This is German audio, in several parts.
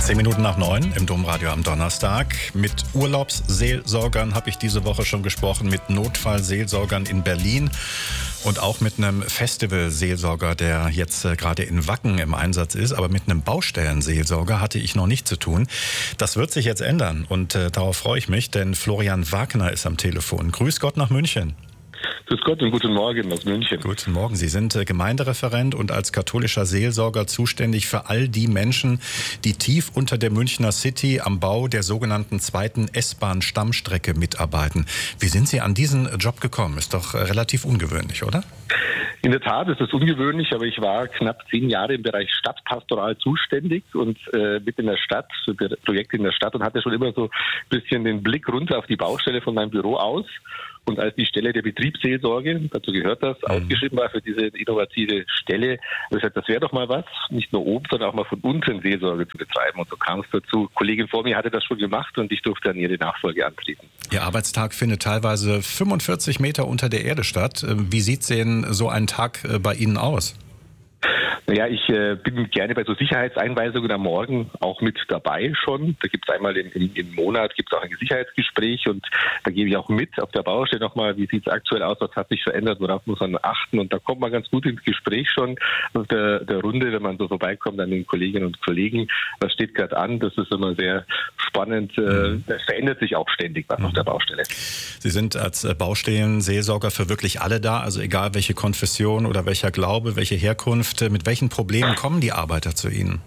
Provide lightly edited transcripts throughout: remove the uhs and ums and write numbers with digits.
10 Minuten nach 9 im Domradio am Donnerstag. Mit Urlaubsseelsorgern habe ich diese Woche schon gesprochen, mit Notfallseelsorgern in Berlin und auch mit einem Festivalseelsorger, der jetzt gerade in Wacken im Einsatz ist. Aber mit einem Baustellenseelsorger hatte ich noch nicht zu tun. Das wird sich jetzt ändern und darauf freue ich mich, denn Florian Wagner ist am Telefon. Grüß Gott nach München. Grüß Gott und guten Morgen aus München. Guten Morgen. Sie sind Gemeindereferent und als katholischer Seelsorger zuständig für all die Menschen, die tief unter der Münchner City am Bau der sogenannten zweiten S-Bahn-Stammstrecke mitarbeiten. Wie sind Sie an diesen Job gekommen? Ist doch relativ ungewöhnlich, oder? In der Tat ist es ungewöhnlich, aber ich war knapp 10 Jahre im Bereich Stadtpastoral zuständig und mit in der Stadt, für Projekte in der Stadt und hatte schon immer so ein bisschen den Blick runter auf die Baustelle von meinem Büro aus. Und als die Stelle der Betriebsseelsorge, dazu gehört das, ausgeschrieben war für diese innovative Stelle, habe ich gesagt, das wäre doch mal was, nicht nur oben, sondern auch mal von unten Seelsorge zu betreiben. Und so kam es dazu. Eine Kollegin vor mir hatte das schon gemacht und ich durfte dann ihre Nachfolge antreten. Ihr Arbeitstag findet teilweise 45 Meter unter der Erde statt. Wie sieht denn so ein Tag bei Ihnen aus? Naja, ich bin gerne bei so Sicherheitseinweisungen am Morgen auch mit dabei schon. Da gibt es einmal im Monat gibt's auch ein Sicherheitsgespräch und da gebe ich auch mit auf der Baustelle nochmal, wie sieht es aktuell aus, was hat sich verändert, worauf muss man achten. Und da kommt man ganz gut ins Gespräch schon auf der Runde, wenn man so vorbeikommt an den Kolleginnen und Kollegen. Was steht gerade an? Das ist immer sehr spannend. Das verändert sich auch ständig was auf der Baustelle. Sie sind als Baustellenseelsorger für wirklich alle da, also egal welche Konfession oder welcher Glaube, welche Herkunft, mit welchen Problemen kommen die Arbeiter zu Ihnen?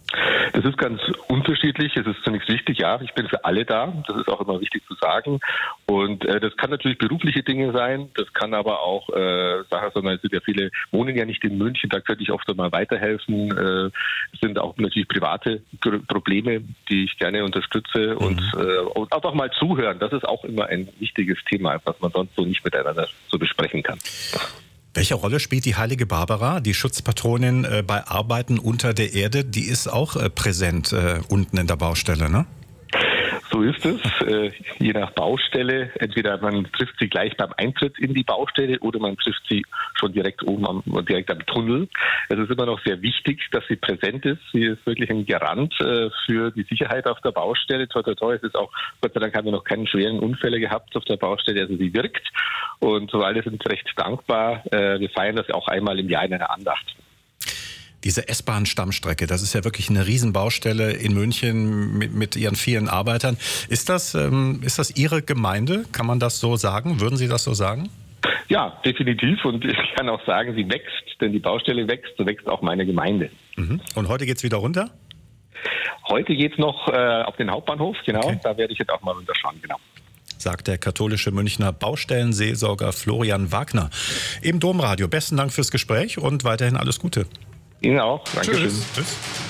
Das ist ganz unterschiedlich. Es ist zunächst wichtig, ja, ich bin für alle da. Das ist auch immer wichtig zu sagen. Und das kann natürlich berufliche Dinge sein. Das kann aber auch Sachen sein, es sind ja viele, wohnen ja nicht in München, da könnte ich oft mal weiterhelfen. Es sind auch natürlich private Probleme, die ich gerne unterstütze und einfach mal zuhören. Das ist auch immer ein wichtiges Thema, was man sonst so nicht miteinander so besprechen kann. Welche Rolle spielt die Heilige Barbara, die Schutzpatronin bei Arbeiten unter der Erde? Die ist auch präsent unten in der Baustelle, ne? So ist es. Je nach Baustelle. Entweder man trifft sie gleich beim Eintritt in die Baustelle oder man trifft sie schon direkt oben direkt am Tunnel. Es ist immer noch sehr wichtig, dass sie präsent ist. Sie ist wirklich ein Garant für die Sicherheit auf der Baustelle. Toi, toi, toi. Es ist auch, Gott sei Dank haben wir noch keine schweren Unfälle gehabt auf der Baustelle. Also sie wirkt. Und so alle sind recht dankbar. Wir feiern das auch einmal im Jahr in einer Andacht. Diese S-Bahn-Stammstrecke, das ist ja wirklich eine Riesenbaustelle in München mit ihren vielen Arbeitern. Ist das Ihre Gemeinde? Kann man das so sagen? Würden Sie das so sagen? Ja, definitiv. Und ich kann auch sagen, sie wächst, denn die Baustelle wächst, so wächst auch meine Gemeinde. Und heute geht's wieder runter? Heute geht's noch auf den Hauptbahnhof, genau. Okay. Da werde ich jetzt auch mal runterschauen, genau. Sagt der katholische Münchner Baustellenseelsorger Florian Wagner im Domradio. Besten Dank fürs Gespräch und weiterhin alles Gute. Ihnen auch. Dankeschön. Tschüss.